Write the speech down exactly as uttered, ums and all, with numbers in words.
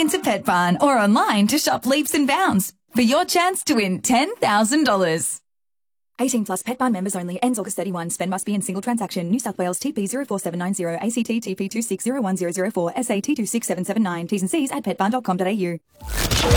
into Pet Barn or online to shop Leaps and Bounds for your chance to win ten thousand dollars. eighteen plus Pet Barn members only. Ends August thirty-first. Spend must be in single transaction. New South Wales T P zero four seven nine zero, A C T T P two six zero one zero zero four, S A T two six seven seven nine. T's and C's at pet barn dot com dot a u.